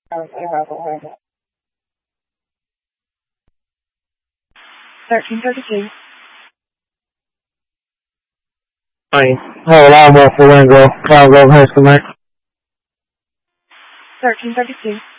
1332. Hi. Hello, Longbow for Wingrove. High School, mate. 1332.